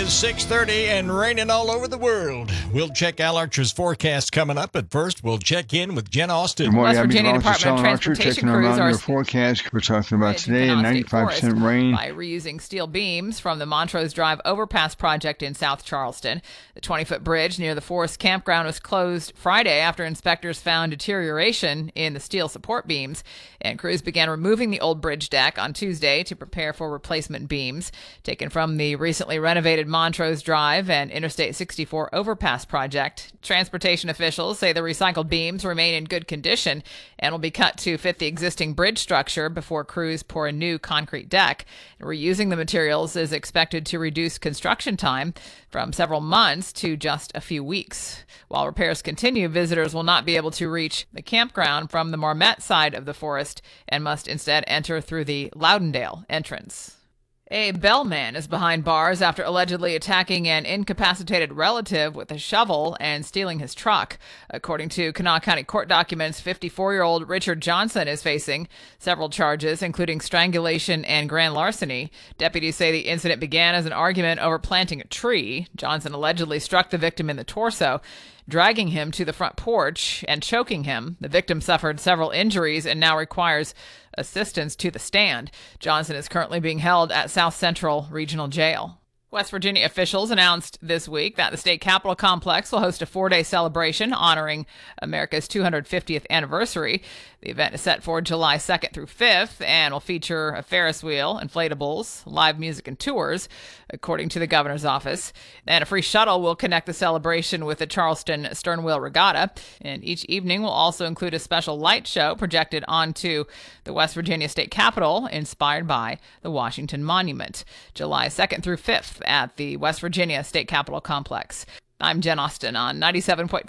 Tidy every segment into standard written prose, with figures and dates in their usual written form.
is 6:30 and raining all over the world. We'll check Al Archer's forecast coming up, but first we'll check in with Jen Austin. Good morning. West Virginia Department of Transportation crews are forecast. We're talking about today, 95% rain. By reusing steel beams from the Montrose Drive Overpass project in South Charleston. The 20-foot bridge near the Forest Campground was closed Friday after inspectors found deterioration in the steel support beams, and crews began removing the old bridge deck on Tuesday to prepare for replacement beams taken from the recently renovated Montrose Drive and Interstate 64 overpass project. Transportation officials say the recycled beams remain in good condition and will be cut to fit the existing bridge structure before crews pour a new concrete deck. Reusing the materials is expected to reduce construction time from several months to just a few weeks. While repairs continue, visitors will not be able to reach the campground from the Marmette side of the forest and must instead enter through the Loudondale entrance. A bellman is behind bars after allegedly attacking an incapacitated relative with a shovel and stealing his truck. According to Kanawha County court documents, 54-year-old Richard Johnson is facing several charges, including strangulation and grand larceny. Deputies say the incident began as an argument over planting a tree. Johnson allegedly struck the victim in the torso, dragging him to the front porch and choking him. The victim suffered several injuries and now requires assistance to the stand. Johnson is currently being held at South Central Regional Jail. West Virginia officials announced this week that the state capitol complex will host a 4-day celebration honoring America's 250th anniversary. The event is set for July 2nd through 5th and will feature a Ferris wheel, inflatables, live music, and tours, according to the governor's office. And a free shuttle will connect the celebration with the Charleston Sternwheel Regatta. And each evening will also include a special light show projected onto the West Virginia State Capitol, inspired by the Washington Monument, July 2nd through 5th at the West Virginia State Capitol Complex. I'm Jen Austin on 97.5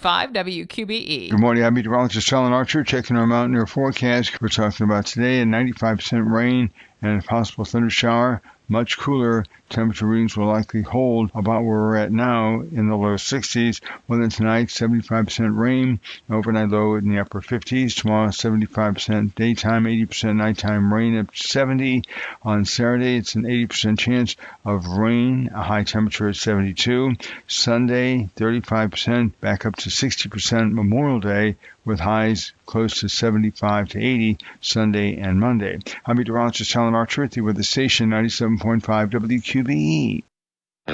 WQBE. Good morning. I'm meteorologist Alan Archer checking our Mountain Air forecast. We're talking about today, a 95% rain and a possible thunder shower. Much cooler. Temperature readings will likely hold about where we're at now in the low 60s. Well, then tonight, 75% rain, overnight low in the upper 50s. Tomorrow, 75% daytime, 80% nighttime rain up to 70. On Saturday, it's an 80% chance of rain, a high temperature at 72. Sunday, 35%, back up to 60% Memorial Day, with highs close to 75 to 80 Sunday and Monday. I'm meteorologist Alan Archer with the station 97.5 WQBE.